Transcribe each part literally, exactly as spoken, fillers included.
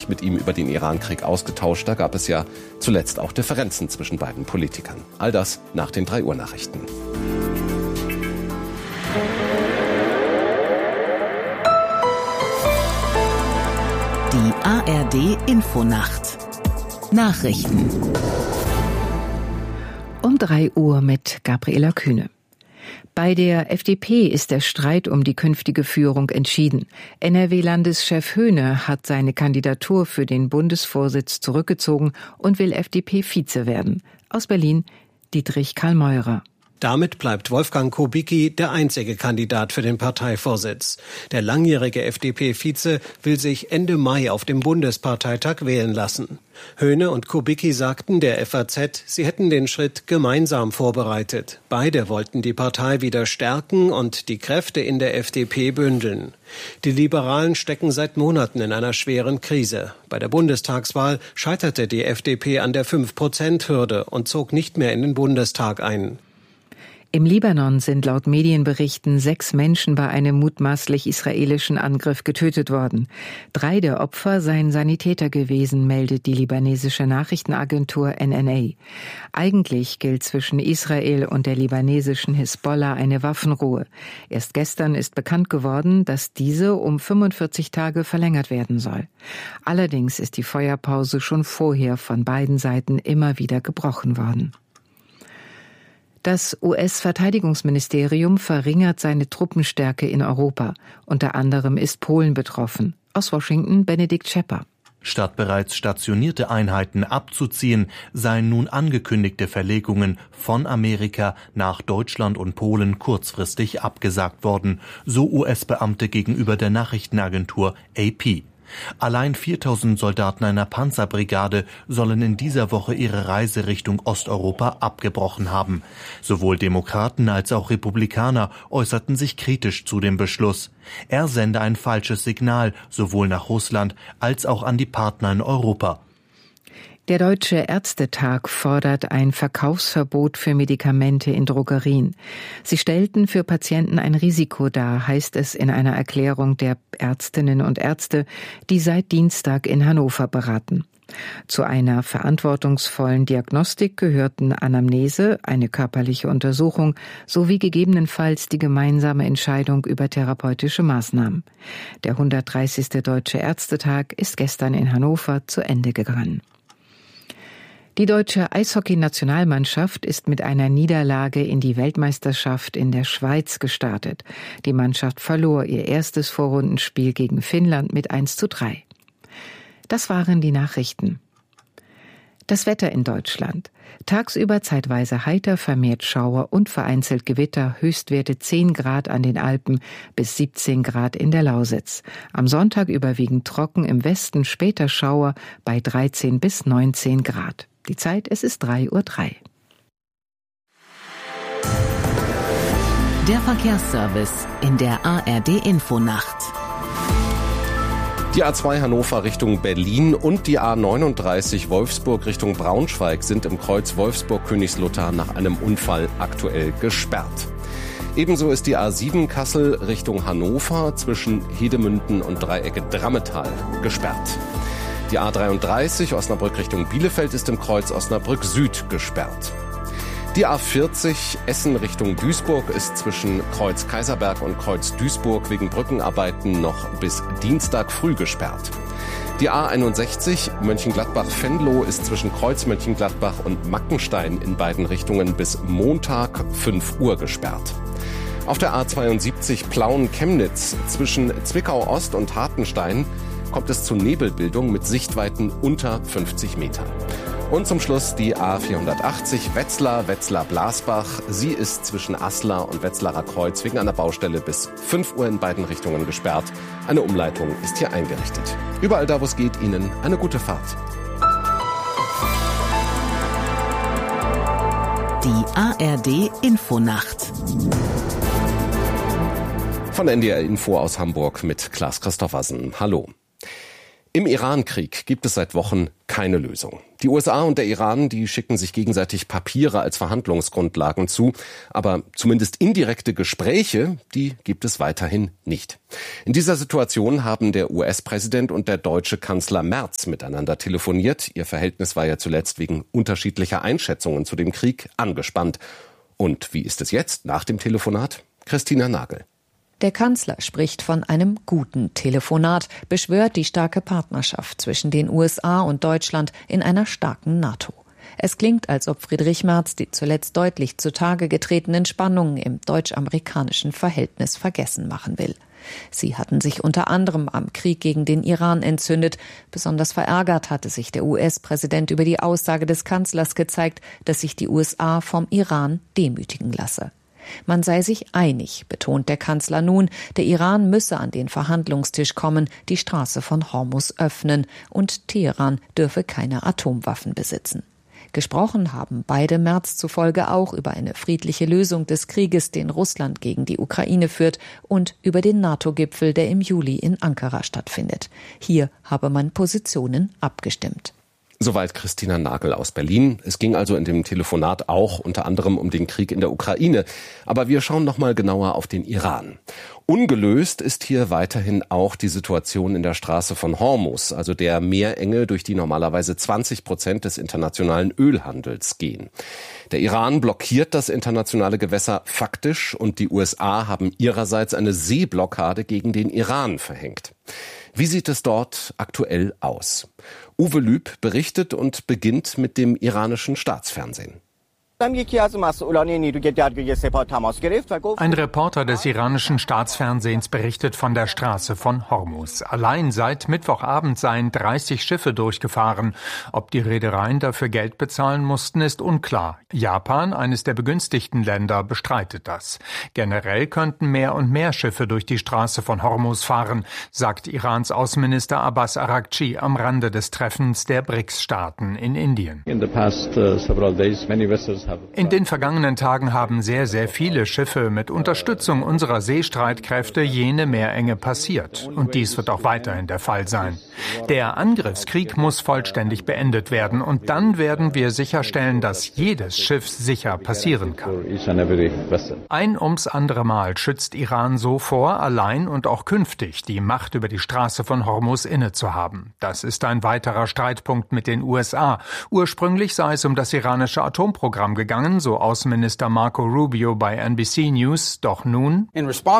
sich mit ihm über den Irankrieg ausgetauscht. Da gab es ja zuletzt auch Differenzen zwischen beiden Politikern. All das nach den drei Uhr Nachrichten. Die A R D Infonacht. Nachrichten. Um drei Uhr mit Gabriela Kühne. Bei der F D P ist der Streit um die künftige Führung entschieden. N R W-Landeschef Höhne hat seine Kandidatur für den Bundesvorsitz zurückgezogen und will F D P-Vize werden. Aus Berlin Dietrich Karl-Meurer. Damit bleibt Wolfgang Kubicki der einzige Kandidat für den Parteivorsitz. Der langjährige F D P-Vize will sich Ende Mai auf dem Bundesparteitag wählen lassen. Höhne und Kubicki sagten der F A Z, sie hätten den Schritt gemeinsam vorbereitet. Beide wollten die Partei wieder stärken und die Kräfte in der F D P bündeln. Die Liberalen stecken seit Monaten in einer schweren Krise. Bei der Bundestagswahl scheiterte die F D P an der fünf Prozent Hürde und zog nicht mehr in den Bundestag ein. Im Libanon sind laut Medienberichten sechs Menschen bei einem mutmaßlich israelischen Angriff getötet worden. Drei der Opfer seien Sanitäter gewesen, meldet die libanesische Nachrichtenagentur N N A. Eigentlich gilt zwischen Israel und der libanesischen Hisbollah eine Waffenruhe. Erst gestern ist bekannt geworden, dass diese um fünfundvierzig Tage verlängert werden soll. Allerdings ist die Feuerpause schon vorher von beiden Seiten immer wieder gebrochen worden. Das U S-Verteidigungsministerium verringert seine Truppenstärke in Europa. Unter anderem ist Polen betroffen. Aus Washington Benedikt Schepper. Statt bereits stationierte Einheiten abzuziehen, seien nun angekündigte Verlegungen von Amerika nach Deutschland und Polen kurzfristig abgesagt worden, so U S-Beamte gegenüber der Nachrichtenagentur A P. Allein viertausend Soldaten einer Panzerbrigade sollen in dieser Woche ihre Reise Richtung Osteuropa abgebrochen haben. Sowohl Demokraten als auch Republikaner äußerten sich kritisch zu dem Beschluss. Er sende ein falsches Signal sowohl nach Russland als auch an die Partner in Europa. Der Deutsche Ärztetag fordert ein Verkaufsverbot für Medikamente in Drogerien. Sie stellten für Patienten ein Risiko dar, heißt es in einer Erklärung der Ärztinnen und Ärzte, die seit Dienstag in Hannover beraten. Zu einer verantwortungsvollen Diagnostik gehörten Anamnese, eine körperliche Untersuchung sowie gegebenenfalls die gemeinsame Entscheidung über therapeutische Maßnahmen. Der hundertdreißigste Deutsche Ärztetag ist gestern in Hannover zu Ende gegangen. Die deutsche Eishockey-Nationalmannschaft ist mit einer Niederlage in die Weltmeisterschaft in der Schweiz gestartet. Die Mannschaft verlor ihr erstes Vorrundenspiel gegen Finnland mit eins zu drei. Das waren die Nachrichten. Das Wetter in Deutschland. Tagsüber zeitweise heiter, vermehrt Schauer und vereinzelt Gewitter, Höchstwerte zehn Grad an den Alpen bis siebzehn Grad in der Lausitz. Am Sonntag überwiegend trocken, im Westen später Schauer bei dreizehn bis neunzehn Grad. Die Zeit, es ist drei Uhr drei. Der Verkehrsservice in der A R D Infonacht. Die A zwei Hannover Richtung Berlin und die A neununddreißig Wolfsburg Richtung Braunschweig sind im Kreuz Wolfsburg-Königslutter nach einem Unfall aktuell gesperrt. Ebenso ist die A sieben Kassel Richtung Hannover zwischen Hedemünden und Dreiecke Drammetal gesperrt. Die A dreiunddreißig Osnabrück Richtung Bielefeld ist im Kreuz Osnabrück Süd gesperrt. Die A vierzig Essen Richtung Duisburg ist zwischen Kreuz Kaiserberg und Kreuz Duisburg wegen Brückenarbeiten noch bis Dienstag früh gesperrt. Die A einundsechzig Mönchengladbach-Venlo ist zwischen Kreuz Mönchengladbach und Mackenstein in beiden Richtungen bis Montag fünf Uhr gesperrt. Auf der A zweiundsiebzig Plauen-Chemnitz zwischen Zwickau-Ost und Hartenstein kommt es zu Nebelbildung mit Sichtweiten unter fünfzig Metern. Und zum Schluss die A vierhundertachtzig Wetzlar, Wetzlar-Blasbach. Sie ist zwischen Aslar und Wetzlarer Kreuz wegen einer Baustelle bis fünf Uhr in beiden Richtungen gesperrt. Eine Umleitung ist hier eingerichtet. Überall da, wo es geht, Ihnen eine gute Fahrt. Die A R D Infonacht. Von N D R Info aus Hamburg mit Klaas Christoffersen. Hallo. Im Iran-Krieg gibt es seit Wochen keine Lösung. Die U S A und der Iran, die schicken sich gegenseitig Papiere als Verhandlungsgrundlagen zu, aber zumindest indirekte Gespräche, die gibt es weiterhin nicht. In dieser Situation haben der U S-Präsident und der deutsche Kanzler Merz miteinander telefoniert. Ihr Verhältnis war ja zuletzt wegen unterschiedlicher Einschätzungen zu dem Krieg angespannt. Und wie ist es jetzt nach dem Telefonat? Christina Nagel. Der Kanzler spricht von einem guten Telefonat, beschwört die starke Partnerschaft zwischen den U S A und Deutschland in einer starken NATO. Es klingt, als ob Friedrich Merz die zuletzt deutlich zutage getretenen Spannungen im deutsch-amerikanischen Verhältnis vergessen machen will. Sie hatten sich unter anderem am Krieg gegen den Iran entzündet. Besonders verärgert hatte sich der U S-Präsident über die Aussage des Kanzlers gezeigt, dass sich die U S A vom Iran demütigen lasse. Man sei sich einig, betont der Kanzler nun, der Iran müsse an den Verhandlungstisch kommen, die Straße von Hormuz öffnen und Teheran dürfe keine Atomwaffen besitzen. Gesprochen haben beide Merz zufolge auch über eine friedliche Lösung des Krieges, den Russland gegen die Ukraine führt, und über den NATO-Gipfel, der im Juli in Ankara stattfindet. Hier habe man Positionen abgestimmt. Soweit Christina Nagel aus Berlin. Es ging also in dem Telefonat auch unter anderem um den Krieg in der Ukraine. Aber wir schauen noch mal genauer auf den Iran. Ungelöst ist hier weiterhin auch die Situation in der Straße von Hormuz, also der Meerenge, durch die normalerweise zwanzig Prozent des internationalen Ölhandels gehen. Der Iran blockiert das internationale Gewässer faktisch und die U S A haben ihrerseits eine Seeblockade gegen den Iran verhängt. Wie sieht es dort aktuell aus? Uwe Lüb berichtet und beginnt mit dem iranischen Staatsfernsehen. Ein Reporter des iranischen Staatsfernsehens berichtet von der Straße von Hormuz. Allein seit Mittwochabend seien dreißig Schiffe durchgefahren. Ob die Reedereien dafür Geld bezahlen mussten, ist unklar. Japan, eines der begünstigten Länder, bestreitet das. Generell könnten mehr und mehr Schiffe durch die Straße von Hormuz fahren, sagt Irans Außenminister Abbas Araghchi am Rande des Treffens der B R I C S-Staaten in Indien. In the past, uh, several days, many vessels In den vergangenen Tagen haben sehr, sehr viele Schiffe mit Unterstützung unserer Seestreitkräfte jene Meerenge passiert. Und dies wird auch weiterhin der Fall sein. Der Angriffskrieg muss vollständig beendet werden. Und dann werden wir sicherstellen, dass jedes Schiff sicher passieren kann. Ein ums andere Mal schützt Iran so vor, allein und auch künftig die Macht über die Straße von Hormuz innezuhaben. Das ist ein weiterer Streitpunkt mit den U S A. Ursprünglich sei es um das iranische Atomprogramm gegangen, so Außenminister Marco Rubio bei N B C News. Doch nun,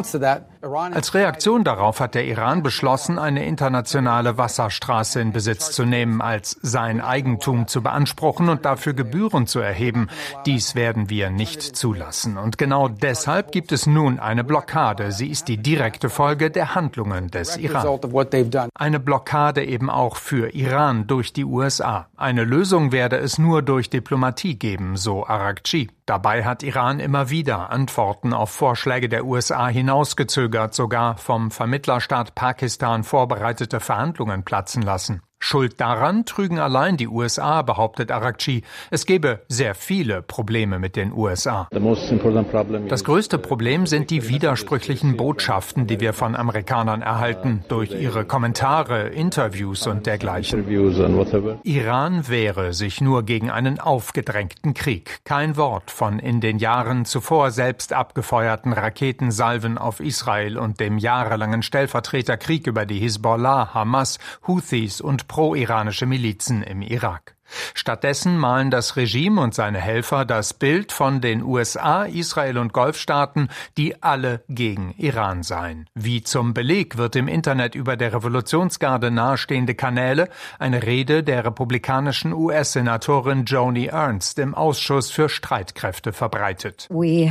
als Reaktion darauf hat der Iran beschlossen, eine internationale Wasserstraße in Besitz zu nehmen, als sein Eigentum zu beanspruchen und dafür Gebühren zu erheben. Dies werden wir nicht zulassen. Und genau deshalb gibt es nun eine Blockade. Sie ist die direkte Folge der Handlungen des Iran. Eine Blockade eben auch für Iran durch die U S A. Eine Lösung werde es nur durch Diplomatie geben, so Araghchi. Dabei hat Iran immer wieder Antworten auf Vorschläge der U S A hinausgezögert, sogar vom Vermittlerstaat Pakistan vorbereitete Verhandlungen platzen lassen. Schuld daran trügen allein die U S A, behauptet Araghchi. Es gebe sehr viele Probleme mit den U S A. Das größte Problem sind die widersprüchlichen Botschaften, die wir von Amerikanern erhalten, durch ihre Kommentare, Interviews und dergleichen. Iran wehre sich nur gegen einen aufgedrängten Krieg. Kein Wort von in den Jahren zuvor selbst abgefeuerten Raketensalven auf Israel und dem jahrelangen Stellvertreterkrieg über die Hisbollah, Hamas, Houthis und pro-iranische Milizen im Irak. Stattdessen malen das Regime und seine Helfer das Bild von den U S A, Israel und Golfstaaten, die alle gegen Iran seien. Wie zum Beleg wird im Internet über der Revolutionsgarde nahestehende Kanäle eine Rede der republikanischen U S-Senatorin Joni Ernst im Ausschuss für Streitkräfte verbreitet. Wir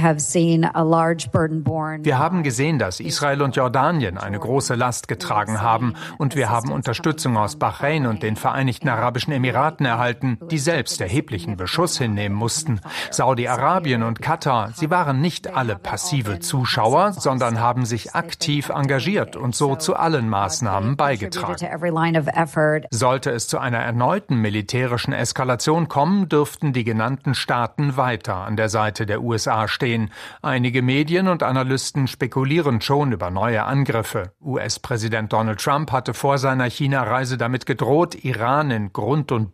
haben gesehen, dass Israel und Jordanien eine große Last getragen haben und wir haben Unterstützung aus Bahrain und den Vereinigten Arabischen Emiraten erhalten, die selbst erheblichen Beschuss hinnehmen mussten. Saudi-Arabien und Katar, sie waren nicht alle passive Zuschauer, sondern haben sich aktiv engagiert und so zu allen Maßnahmen beigetragen. Sollte es zu einer erneuten militärischen Eskalation kommen, dürften die genannten Staaten weiter an der Seite der U S A stehen. Einige Medien und Analysten spekulieren schon über neue Angriffe. U S-Präsident Donald Trump hatte vor seiner China-Reise damit gedroht, Iran in Grund und Boden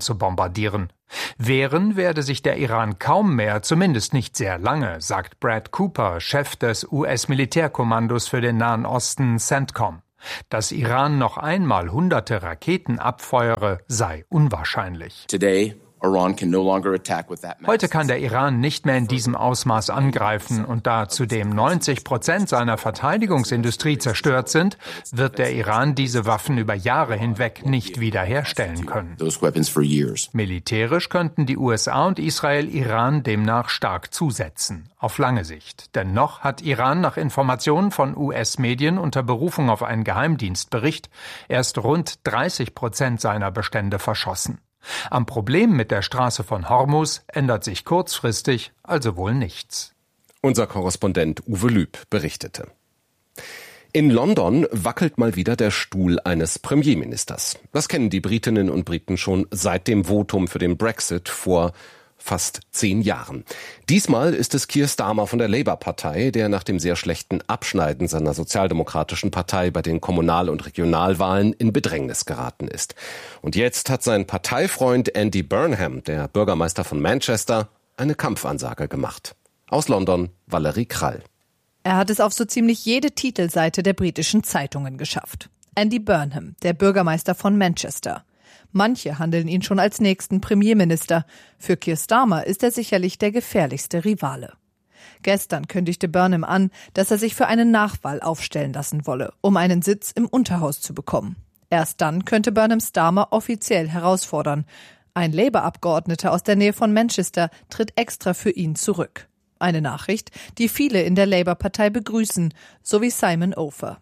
zu bombardieren. Wehren werde sich der Iran kaum mehr, zumindest nicht sehr lange, sagt Brad Cooper, Chef des U S-Militärkommandos für den Nahen Osten, CENTCOM. Dass Iran noch einmal hunderte Raketen abfeuere, sei unwahrscheinlich. Today, Heute kann der Iran nicht mehr in diesem Ausmaß angreifen, und da zudem neunzig Prozent seiner Verteidigungsindustrie zerstört sind, wird der Iran diese Waffen über Jahre hinweg nicht wiederherstellen können. Militärisch könnten die U S A und Israel Iran demnach stark zusetzen, auf lange Sicht. Denn noch hat Iran nach Informationen von U S-Medien unter Berufung auf einen Geheimdienstbericht erst rund dreißig Prozent seiner Bestände verschossen. Am Problem mit der Straße von Hormuz ändert sich kurzfristig also wohl nichts. Unser Korrespondent Uwe Lüb berichtete. In London wackelt mal wieder der Stuhl eines Premierministers. Das kennen die Britinnen und Briten schon seit dem Votum für den Brexit vor fast zehn Jahren. Diesmal ist es Keir Starmer von der Labour-Partei, der nach dem sehr schlechten Abschneiden seiner sozialdemokratischen Partei bei den Kommunal- und Regionalwahlen in Bedrängnis geraten ist. Und jetzt hat sein Parteifreund Andy Burnham, der Bürgermeister von Manchester, eine Kampfansage gemacht. Aus London, Valerie Krall. Er hat es auf so ziemlich jede Titelseite der britischen Zeitungen geschafft. Andy Burnham, der Bürgermeister von Manchester. Manche handeln ihn schon als nächsten Premierminister. Für Keir Starmer ist er sicherlich der gefährlichste Rivale. Gestern kündigte Burnham an, dass er sich für eine Nachwahl aufstellen lassen wolle, um einen Sitz im Unterhaus zu bekommen. Erst dann könnte Burnham Starmer offiziell herausfordern. Ein Labour-Abgeordneter aus der Nähe von Manchester tritt extra für ihn zurück. Eine Nachricht, die viele in der Labour-Partei begrüßen, so wie Simon Ofer.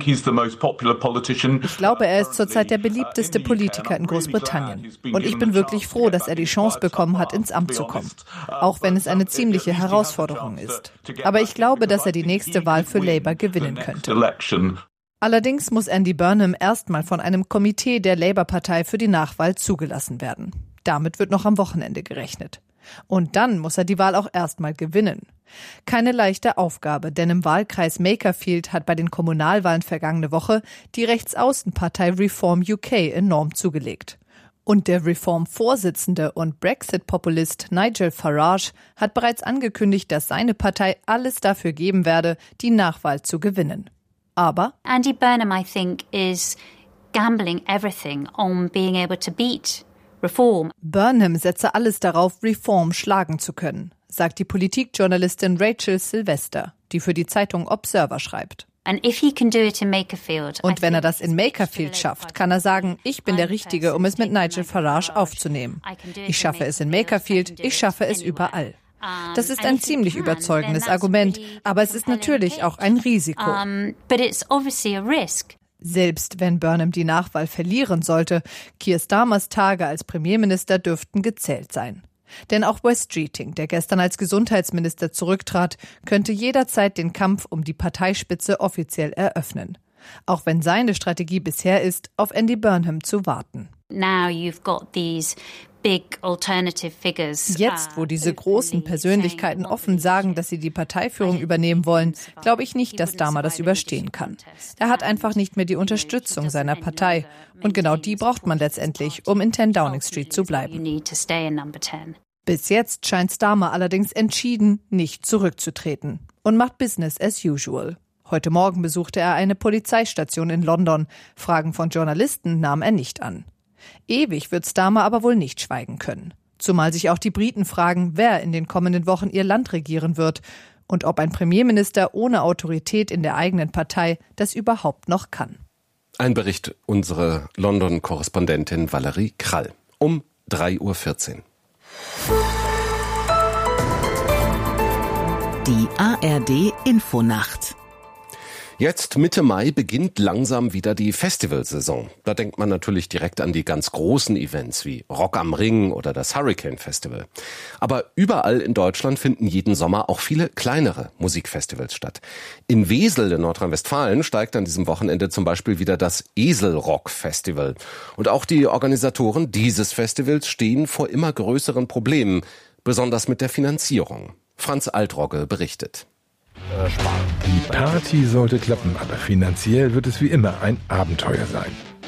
Ich glaube, er ist zurzeit der beliebteste Politiker in Großbritannien. Und ich bin wirklich froh, dass er die Chance bekommen hat, ins Amt zu kommen. Auch wenn es eine ziemliche Herausforderung ist. Aber ich glaube, dass er die nächste Wahl für Labour gewinnen könnte. Allerdings muss Andy Burnham erstmal von einem Komitee der Labour-Partei für die Nachwahl zugelassen werden. Damit wird noch am Wochenende gerechnet. Und dann muss er die Wahl auch erstmal gewinnen. Keine leichte Aufgabe, denn im Wahlkreis Makerfield hat bei den Kommunalwahlen vergangene Woche die Rechtsaußenpartei Reform U K enorm zugelegt. Und der Reform-Vorsitzende und Brexit-Populist Nigel Farage hat bereits angekündigt, dass seine Partei alles dafür geben werde, die Nachwahl zu gewinnen. Aber Andy Burnham, I think, is gambling everything on being able to beat Reform. Burnham setze alles darauf, Reform schlagen zu können, sagt die Politikjournalistin Rachel Sylvester, die für die Zeitung Observer schreibt. And if he can do it in Makerfield, Und wenn er das in Makerfield schafft, kann er sagen, ich bin der Richtige, um es mit Nigel Farage aufzunehmen. Ich schaffe es in Makerfield, ich schaffe es überall. Das ist ein ziemlich überzeugendes Argument, aber es ist natürlich auch ein Risiko. But it's obviously a risk. Selbst wenn Burnham die Nachwahl verlieren sollte, Keir Starmers Tage als Premierminister dürften gezählt sein. Denn auch Wes Streeting, der gestern als Gesundheitsminister zurücktrat, könnte jederzeit den Kampf um die Parteispitze offiziell eröffnen. Auch wenn seine Strategie bisher ist, auf Andy Burnham zu warten. Now you've got these big alternative figures. Jetzt, wo diese großen Persönlichkeiten offen sagen, dass sie die Parteiführung übernehmen wollen, glaube ich nicht, dass Starmer das überstehen kann. Er hat einfach nicht mehr die Unterstützung seiner Partei. Und genau die braucht man letztendlich, um in zehn Downing Street zu bleiben. Bis jetzt scheint Starmer allerdings entschieden, nicht zurückzutreten und macht Business as usual. Heute Morgen besuchte er eine Polizeistation in London. Fragen von Journalisten nahm er nicht an. Ewig wird Starmer aber wohl nicht schweigen können. Zumal sich auch die Briten fragen, wer in den kommenden Wochen ihr Land regieren wird und ob ein Premierminister ohne Autorität in der eigenen Partei das überhaupt noch kann. Ein Bericht unserer London-Korrespondentin Valerie Krall um drei Uhr vierzehn. Die A R D Infonacht. Jetzt Mitte Mai beginnt langsam wieder die Festivalsaison. Da denkt man natürlich direkt an die ganz großen Events wie Rock am Ring oder das Hurricane Festival. Aber überall in Deutschland finden jeden Sommer auch viele kleinere Musikfestivals statt. In Wesel in Nordrhein-Westfalen steigt an diesem Wochenende zum Beispiel wieder das Eselrock Festival. Und auch die Organisatoren dieses Festivals stehen vor immer größeren Problemen, besonders mit der Finanzierung. Franz Altrogge berichtet. Die Party sollte klappen, aber finanziell wird es wie immer ein Abenteuer sein.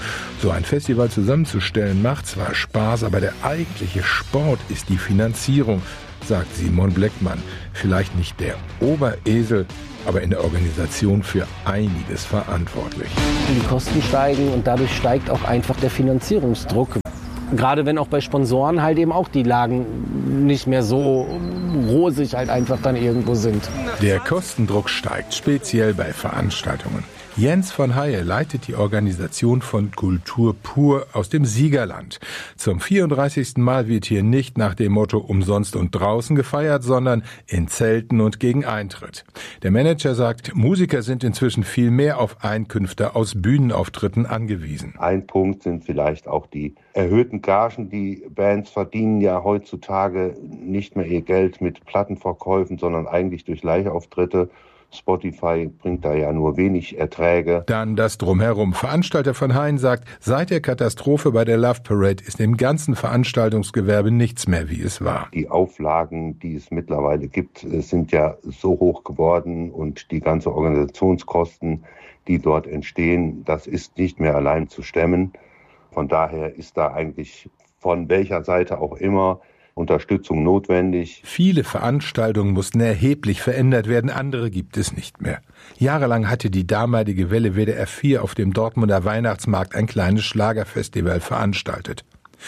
So ein Festival zusammenzustellen macht zwar Spaß, aber der eigentliche Sport ist die Finanzierung, sagt Simon Bleckmann. Vielleicht nicht der Oberesel, aber in der Organisation für einiges verantwortlich. Die Kosten steigen und dadurch steigt auch einfach der Finanzierungsdruck. Gerade wenn auch bei Sponsoren halt eben auch die Lagen nicht mehr so rosig halt einfach dann irgendwo sind. Der Kostendruck steigt, speziell bei Veranstaltungen. Jens von Haie leitet die Organisation von Kultur pur aus dem Siegerland. Zum vierunddreißigsten Mal wird hier nicht nach dem Motto umsonst und draußen gefeiert, sondern in Zelten und gegen Eintritt. Der Manager sagt, Musiker sind inzwischen viel mehr auf Einkünfte aus Bühnenauftritten angewiesen. Ein Punkt sind vielleicht auch die erhöhten Gagen. Die Bands verdienen ja heutzutage nicht mehr ihr Geld mit Plattenverkäufen, sondern eigentlich durch Live-Auftritte. Spotify bringt da ja nur wenig Erträge. Dann das Drumherum. Veranstalter von Hain sagt, seit der Katastrophe bei der Love Parade ist im ganzen Veranstaltungsgewerbe nichts mehr, wie es war. Die Auflagen, die es mittlerweile gibt, sind ja so hoch geworden und die ganzen Organisationskosten, die dort entstehen, das ist nicht mehr allein zu stemmen. Von daher ist da eigentlich von welcher Seite auch immer Unterstützung notwendig. Viele Veranstaltungen mussten erheblich verändert werden, andere gibt es nicht mehr. Jahrelang hatte die damalige Welle W D R vier auf dem Dortmunder Weihnachtsmarkt ein kleines Schlagerfestival veranstaltet.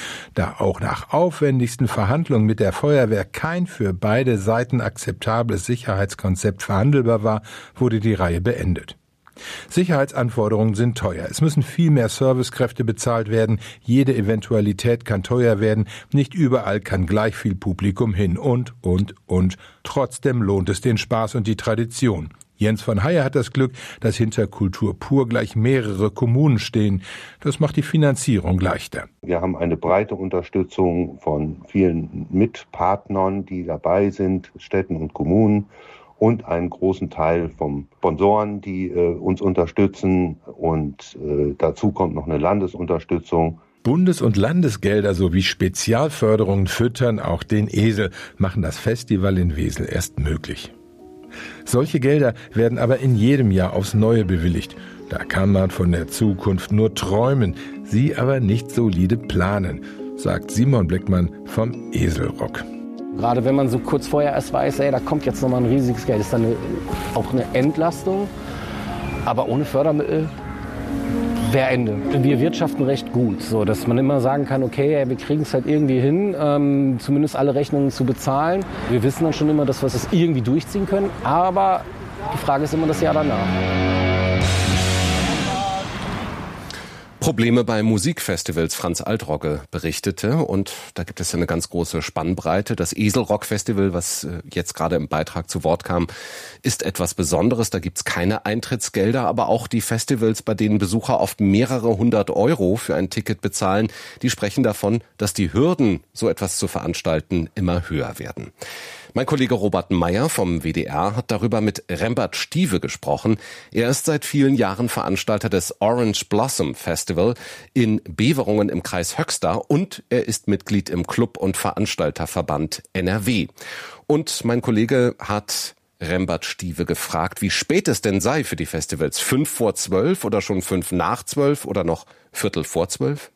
Da auch nach aufwendigsten Verhandlungen mit der Feuerwehr kein für beide Seiten akzeptables Sicherheitskonzept verhandelbar war, wurde die Reihe beendet. Sicherheitsanforderungen sind teuer. Es müssen viel mehr Servicekräfte bezahlt werden. Jede Eventualität kann teuer werden. Nicht überall kann gleich viel Publikum hin. Und, und, und. Trotzdem lohnt es den Spaß und die Tradition. Jens von Haie hat das Glück, dass hinter Kultur pur gleich mehrere Kommunen stehen. Das macht die Finanzierung leichter. Wir haben eine breite Unterstützung von vielen Mitpartnern, die dabei sind, Städten und Kommunen. Und einen großen Teil von Sponsoren, die äh, uns unterstützen. Und äh, dazu kommt noch eine Landesunterstützung. Bundes- und Landesgelder sowie Spezialförderungen füttern auch den Esel, machen das Festival in Wesel erst möglich. Solche Gelder werden aber in jedem Jahr aufs Neue bewilligt. Da kann man von der Zukunft nur träumen, sie aber nicht solide planen, sagt Simon Bleckmann vom Eselrock. Gerade wenn man so kurz vorher erst weiß, ey, da kommt jetzt nochmal ein riesiges Geld, ist dann eine, auch eine Entlastung. Aber ohne Fördermittel wäre Ende. Wir wirtschaften recht gut, so dass man immer sagen kann, okay, ey, wir kriegen es halt irgendwie hin, ähm, zumindest alle Rechnungen zu bezahlen. Wir wissen dann schon immer, dass wir es irgendwie durchziehen können. Aber die Frage ist immer das Jahr danach. Probleme bei Musikfestivals. Franz Altrogge berichtete, und da gibt es ja eine ganz große Spannbreite. Das Eselrock-Festival, was jetzt gerade im Beitrag zu Wort kam, ist etwas Besonderes. Da gibt's keine Eintrittsgelder, aber auch die Festivals, bei denen Besucher oft mehrere hundert Euro für ein Ticket bezahlen, die sprechen davon, dass die Hürden, so etwas zu veranstalten, immer höher werden. Mein Kollege Robert Meyer vom W D R hat darüber mit Rembert Stive gesprochen. Er ist seit vielen Jahren Veranstalter des Orange Blossom Festival in Beverungen im Kreis Höxter und er ist Mitglied im Club- und Veranstalterverband N R W. Und mein Kollege hat Rembert Stive gefragt, wie spät es denn sei für die Festivals. Fünf vor zwölf oder schon fünf nach zwölf oder noch Viertel vor zwölf?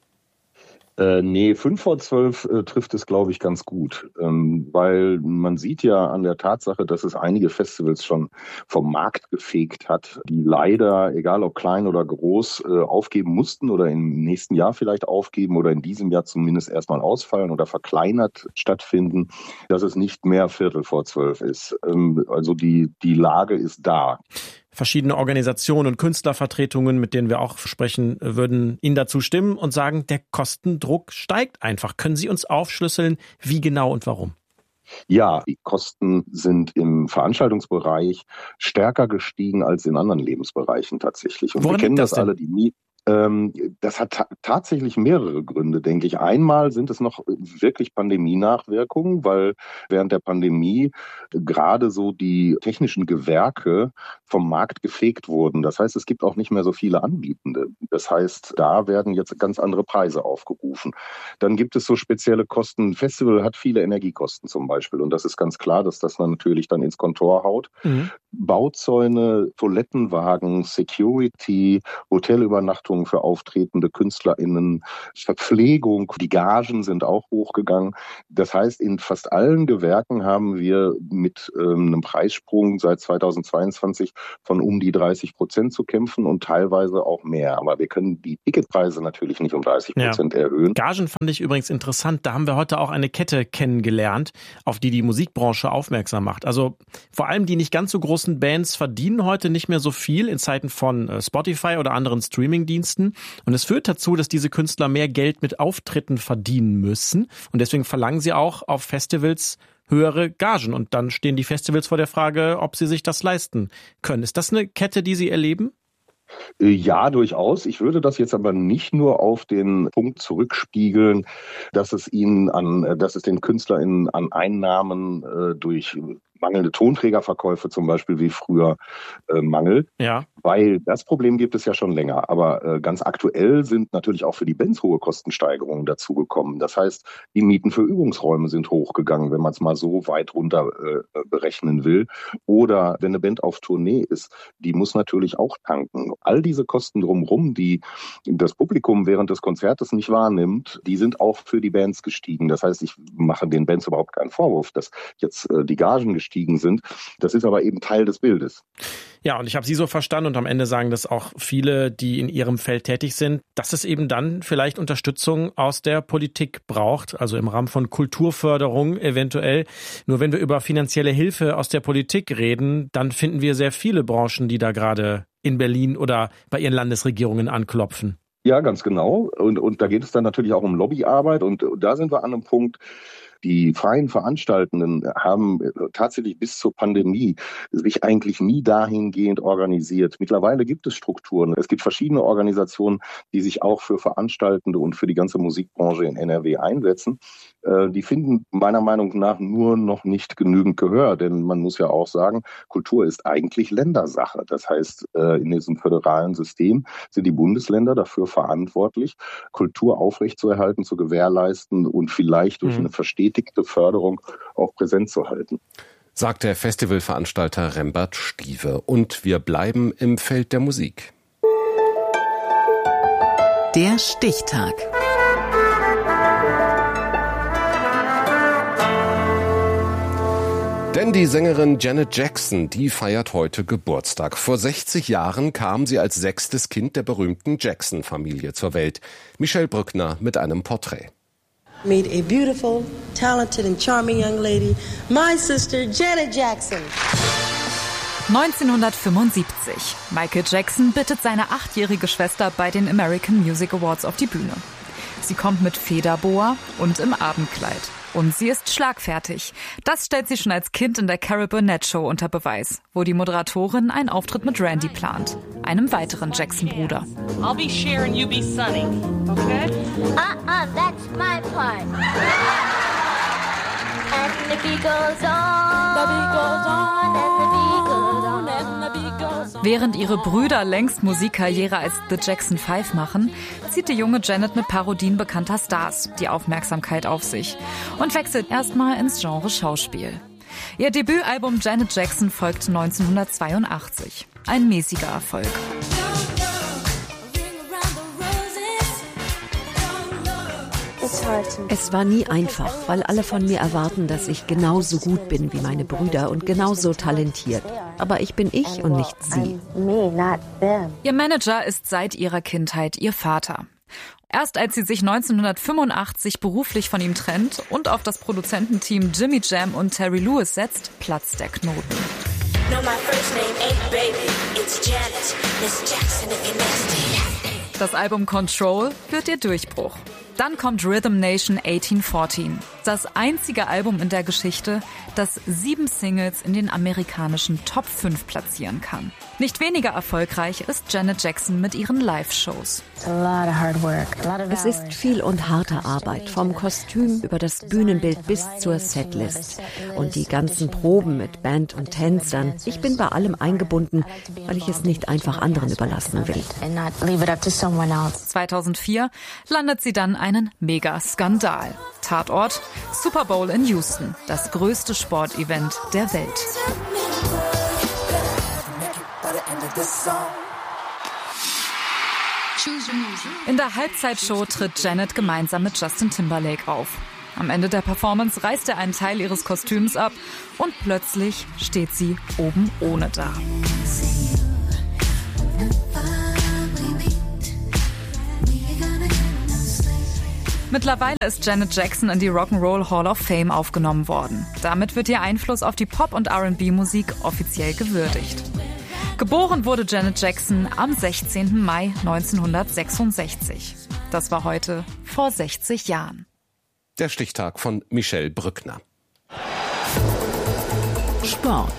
Äh, nee, fünf vor zwölf äh, trifft es, glaube ich, ganz gut, ähm, weil man sieht ja an der Tatsache, dass es einige Festivals schon vom Markt gefegt hat, die leider, egal ob klein oder groß, äh, aufgeben mussten oder im nächsten Jahr vielleicht aufgeben oder in diesem Jahr zumindest erstmal ausfallen oder verkleinert stattfinden, dass es nicht mehr Viertel vor zwölf ist. Ähm, also die, die Lage ist da. Verschiedene Organisationen und Künstlervertretungen, mit denen wir auch sprechen, würden Ihnen dazu stimmen und sagen, der Kostendruck steigt einfach. Können Sie uns aufschlüsseln, wie genau und warum? Ja, die Kosten sind im Veranstaltungsbereich stärker gestiegen als in anderen Lebensbereichen tatsächlich. Und Woran wir kennen liegt das das alle, die Mieten. Das hat ta- tatsächlich mehrere Gründe, denke ich. Einmal sind es noch wirklich Pandemienachwirkungen, weil während der Pandemie gerade so die technischen Gewerke vom Markt gefegt wurden. Das heißt, es gibt auch nicht mehr so viele Anbietende. Das heißt, da werden jetzt ganz andere Preise aufgerufen. Dann gibt es so spezielle Kosten. Ein Festival hat viele Energiekosten zum Beispiel. Und das ist ganz klar, dass das dann natürlich dann ins Kontor haut. Mhm. Bauzäune, Toilettenwagen, Security, Hotelübernachtung, Veranstaltungen für auftretende KünstlerInnen, Verpflegung, die Gagen sind auch hochgegangen. Das heißt, in fast allen Gewerken haben wir mit ähm, einem Preissprung seit zweitausendzweiundzwanzig von um die dreißig Prozent zu kämpfen und teilweise auch mehr. Aber wir können die Ticketpreise natürlich nicht um dreißig Prozent ja. erhöhen. Gagen fand ich übrigens interessant. Da haben wir heute auch eine Kette kennengelernt, auf die die Musikbranche aufmerksam macht. Also vor allem die nicht ganz so großen Bands verdienen heute nicht mehr so viel in Zeiten von Spotify oder anderen Streamingdiensten. Und es führt dazu, dass diese Künstler mehr Geld mit Auftritten verdienen müssen. Und deswegen verlangen sie auch auf Festivals höhere Gagen. Und dann stehen die Festivals vor der Frage, ob sie sich das leisten können. Ist das eine Kette, die Sie erleben? Ja, durchaus. Ich würde das jetzt aber nicht nur auf den Punkt zurückspiegeln, dass es ihnen an, dass es den KünstlerInnen an Einnahmen äh, durch mangelnde Tonträgerverkäufe zum Beispiel wie früher äh, mangelt. Ja. Weil das Problem gibt es ja schon länger. Aber äh, ganz aktuell sind natürlich auch für die Bands hohe Kostensteigerungen dazugekommen. Das heißt, die Mieten für Übungsräume sind hochgegangen, wenn man es mal so weit runter äh, berechnen will. Oder wenn eine Band auf Tournee ist, die muss natürlich auch tanken. All diese Kosten drumherum, die das Publikum während des Konzertes nicht wahrnimmt, die sind auch für die Bands gestiegen. Das heißt, ich mache den Bands überhaupt keinen Vorwurf, dass jetzt äh, die Gagen gestiegen sind. Das ist aber eben Teil des Bildes. Ja, und ich habe Sie so verstanden und am Ende sagen das auch viele, die in Ihrem Feld tätig sind, dass es eben dann vielleicht Unterstützung aus der Politik braucht, also im Rahmen von Kulturförderung eventuell. Nur wenn wir über finanzielle Hilfe aus der Politik reden, dann finden wir sehr viele Branchen, die da gerade in Berlin oder bei ihren Landesregierungen anklopfen. Ja, ganz genau. Und, und da geht es dann natürlich auch um Lobbyarbeit. Und da sind wir an einem Punkt, die freien Veranstaltenden haben tatsächlich bis zur Pandemie sich eigentlich nie dahingehend organisiert. Mittlerweile gibt es Strukturen. Es gibt verschiedene Organisationen, die sich auch für Veranstaltende und für die ganze Musikbranche in N R W einsetzen. Die finden meiner Meinung nach nur noch nicht genügend Gehör, denn man muss ja auch sagen, Kultur ist eigentlich Ländersache. Das heißt, in diesem föderalen System sind die Bundesländer dafür verantwortlich, Kultur aufrechtzuerhalten, zu gewährleisten und vielleicht durch eine verstetigte Förderung auch präsent zu halten. Sagt der Festivalveranstalter Rembert Stieve. Und wir bleiben im Feld der Musik. Der Stichtag. Denn die Sängerin Janet Jackson, die feiert heute Geburtstag. Vor sechzig Jahren kam sie als sechstes Kind der berühmten Jackson-Familie zur Welt. Michelle Brückner mit einem Porträt. Meet a beautiful, talented and charming young lady, my sister Janet Jackson. neunzehnhundertfünfundsiebzig. Michael Jackson bittet seine achtjährige Schwester bei den American Music Awards auf die Bühne. Sie kommt mit Federboa und im Abendkleid. Und sie ist schlagfertig. Das stellt sie schon als Kind in der Carol Burnett Show unter Beweis, wo die Moderatorin einen Auftritt mit Randy plant, einem weiteren Jackson-Bruder. I'll be Cher and you be Sonny. Okay? Uh-uh, that's my part. And the beat goes on, the beat goes on, and the beat goes on, and the beat goes on. Während ihre Brüder längst Musikkarriere als The Jackson Five machen, zieht die junge Janet mit Parodien bekannter Stars die Aufmerksamkeit auf sich und wechselt erstmal ins Genre Schauspiel. Ihr Debütalbum Janet Jackson folgt neunzehnhundertzweiundachtzig. Ein mäßiger Erfolg. Es war nie einfach, weil alle von mir erwarten, dass ich genauso gut bin wie meine Brüder und genauso talentiert. Aber ich bin ich und nicht sie. Ihr Manager ist seit ihrer Kindheit ihr Vater. Erst als sie sich neunzehnhundertfünfundachtzig beruflich von ihm trennt und auf das Produzententeam Jimmy Jam und Terry Lewis setzt, platzt der Knoten. Das Album Control wird ihr Durchbruch. Dann kommt Rhythm Nation achtzehnhundertvierzehn, das einzige Album in der Geschichte, das sieben Singles in den amerikanischen Top fünf platzieren kann. Nicht weniger erfolgreich ist Janet Jackson mit ihren Live-Shows. Es ist viel und harte Arbeit, vom Kostüm über das Bühnenbild bis zur Setlist. Und die ganzen Proben mit Band und Tänzern. Ich bin bei allem eingebunden, weil ich es nicht einfach anderen überlassen will. zweitausendvier landet sie dann einen Mega-Skandal. Tatort: Super Bowl in Houston, das größte Sportevent der Welt. In der Halbzeitshow tritt Janet gemeinsam mit Justin Timberlake auf. Am Ende der Performance reißt er einen Teil ihres Kostüms ab und plötzlich steht sie oben ohne da. Mittlerweile ist Janet Jackson in die Rock'n'Roll Hall of Fame aufgenommen worden. Damit wird ihr Einfluss auf die Pop- und R and B-Musik offiziell gewürdigt. Geboren wurde Janet Jackson am sechzehnten Mai neunzehnhundertsechsundsechzig. Das war heute vor sechzig Jahren. Der Stichtag von Michelle Brückner. Sport.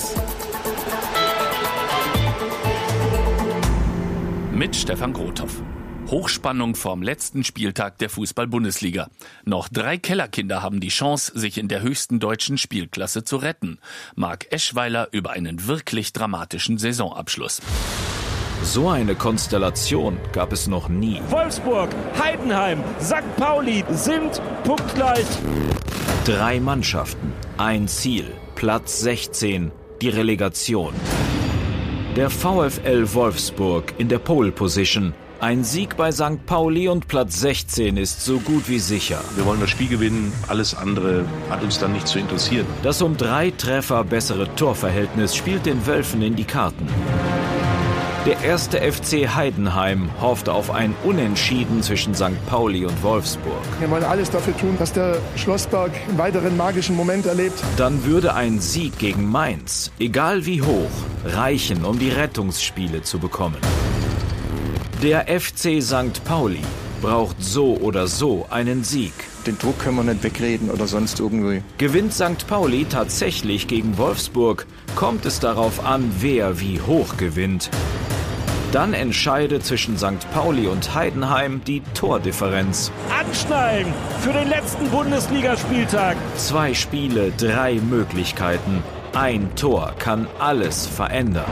Mit Stefan Grothoff. Hochspannung vorm letzten Spieltag der Fußball-Bundesliga. Noch drei Kellerkinder haben die Chance, sich in der höchsten deutschen Spielklasse zu retten. Marc Eschweiler über einen wirklich dramatischen Saisonabschluss. So eine Konstellation gab es noch nie. Wolfsburg, Heidenheim, Sankt Pauli sind punktgleich. Drei Mannschaften, ein Ziel, Platz sechzehn, die Relegation. Der VfL Wolfsburg in der Pole Position. Ein Sieg bei Sankt Pauli und Platz sechzehn ist so gut wie sicher. Wir wollen das Spiel gewinnen, alles andere hat uns dann nicht zu interessieren. Das um drei Treffer bessere Torverhältnis spielt den Wölfen in die Karten. Der erste F C Heidenheim hofft auf ein Unentschieden zwischen Sankt Pauli und Wolfsburg. Wir wollen alles dafür tun, dass der Schlossberg einen weiteren magischen Moment erlebt. Dann würde ein Sieg gegen Mainz, egal wie hoch, reichen, um die Rettungsspiele zu bekommen. Der F C Sankt Pauli braucht so oder so einen Sieg. Den Druck können wir nicht wegreden oder sonst irgendwie. Gewinnt Sankt Pauli tatsächlich gegen Wolfsburg, kommt es darauf an, wer wie hoch gewinnt. Dann entscheidet zwischen Sankt Pauli und Heidenheim die Tordifferenz. Anschneiden für den letzten Bundesligaspieltag. Zwei Spiele, drei Möglichkeiten. Ein Tor kann alles verändern.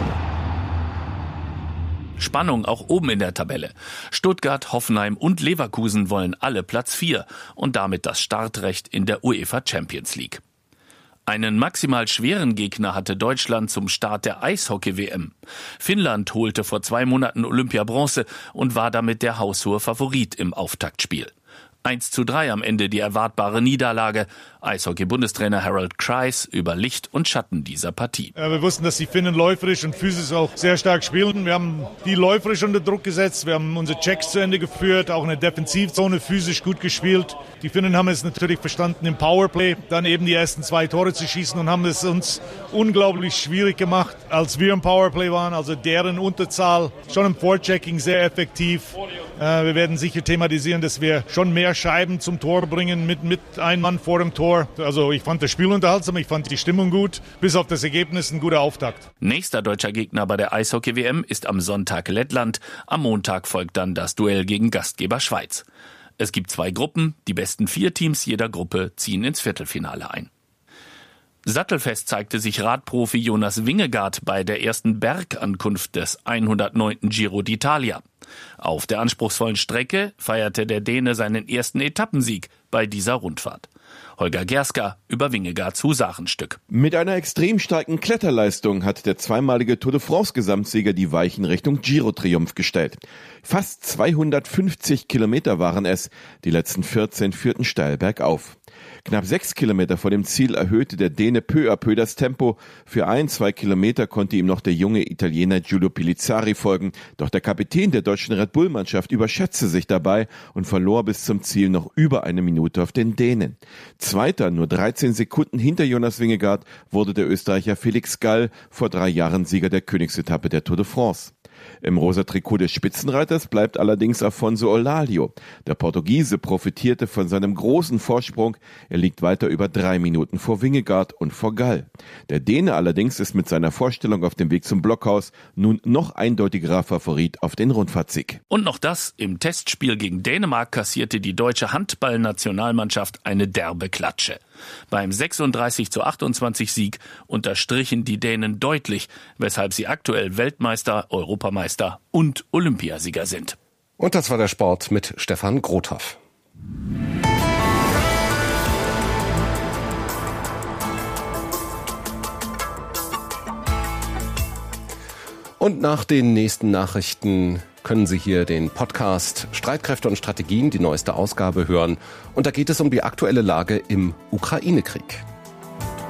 Spannung auch oben in der Tabelle. Stuttgart, Hoffenheim und Leverkusen wollen alle Platz vier und damit das Startrecht in der UEFA Champions League. Einen maximal schweren Gegner hatte Deutschland zum Start der Eishockey-W M. Finnland holte vor zwei Monaten Olympiabronze und war damit der haushohe Favorit im Auftaktspiel. eins zu drei am Ende die erwartbare Niederlage. Eishockey-Bundestrainer Harold Kreis über Licht und Schatten dieser Partie. Ja, wir wussten, dass die Finnen läuferisch und physisch auch sehr stark spielen. Wir haben die läuferisch unter Druck gesetzt. Wir haben unsere Checks zu Ende geführt, auch in der Defensivzone physisch gut gespielt. Die Finnen haben es natürlich verstanden, im Powerplay dann eben die ersten zwei Tore zu schießen und haben es uns unglaublich schwierig gemacht, als wir im Powerplay waren. Also deren Unterzahl schon im Vorchecking sehr effektiv. Äh, wir werden sicher thematisieren, dass wir schon mehr Scheiben zum Tor bringen mit, mit einem Mann vor dem Tor. Also ich fand das Spiel unterhaltsam, ich fand die Stimmung gut, bis auf das Ergebnis ein guter Auftakt. Nächster deutscher Gegner bei der Eishockey-W M ist am Sonntag Lettland. Am Montag folgt dann das Duell gegen Gastgeber Schweiz. Es gibt zwei Gruppen, die besten vier Teams jeder Gruppe ziehen ins Viertelfinale ein. Sattelfest zeigte sich Radprofi Jonas Vingegaard bei der ersten Bergankunft des hundertneunten Giro d'Italia. Auf der anspruchsvollen Strecke feierte der Däne seinen ersten Etappensieg bei dieser Rundfahrt. Holger Gerska über Vingegaards Husarenstück. Mit einer extrem starken Kletterleistung hat der zweimalige Tour de France-Gesamtsieger die Weichen Richtung Giro-Triumph gestellt. Fast zweihundertfünfzig Kilometer waren es, die letzten vierzehn führten steil bergauf. Knapp sechs Kilometer vor dem Ziel erhöhte der Däne peu à peu das Tempo. Für ein, zwei Kilometer konnte ihm noch der junge Italiener Giulio Pilizzari folgen. Doch der Kapitän der deutschen Red Bull-Mannschaft überschätzte sich dabei und verlor bis zum Ziel noch über eine Minute auf den Dänen. Zweiter, nur dreizehn Sekunden hinter Jonas Vingegaard, wurde der Österreicher Felix Gall, vor drei Jahren Sieger der Königsetappe der Tour de France. Im rosa Trikot des Spitzenreiters bleibt allerdings Afonso Olalio. Der Portugiese profitierte von seinem großen Vorsprung. Er liegt weiter über drei Minuten vor Vingegaard und vor Gall. Der Däne allerdings ist mit seiner Vorstellung auf dem Weg zum Blockhaus nun noch eindeutigerer Favorit auf den Rundfahrtsieg. Und noch das, im Testspiel gegen Dänemark kassierte die deutsche Handballnationalmannschaft eine derbe Klatsche. Beim sechsunddreißig zu achtundzwanzig Sieg unterstrichen die Dänen deutlich, weshalb sie aktuell Weltmeister, Europameister und Olympiasieger sind. Und das war der Sport mit Stefan Grothoff. Und nach den nächsten Nachrichten können Sie hier den Podcast Streitkräfte und Strategien, die neueste Ausgabe hören. Und da geht es um die aktuelle Lage im Ukraine-Krieg.